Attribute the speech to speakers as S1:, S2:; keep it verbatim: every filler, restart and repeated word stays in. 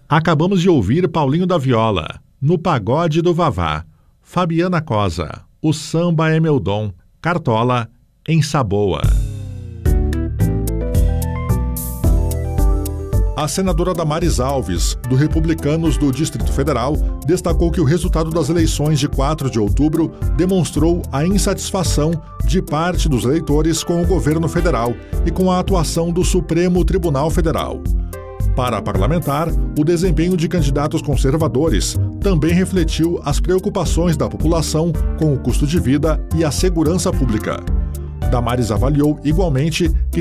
S1: Acabamos de ouvir Paulinho da Viola, No Pagode do Vavá, Fabiana Cosa, O Samba é Meu Dom, Cartola, Em Saboa. A senadora Damares Alves, do Republicanos do Distrito Federal, destacou que o resultado das eleições de quatro de outubro demonstrou a insatisfação de parte dos eleitores com o governo federal e com a atuação do Supremo Tribunal Federal. Para a parlamentar, o desempenho de candidatos conservadores também refletiu as preocupações da população com o custo de vida e a segurança pública. Damares avaliou igualmente que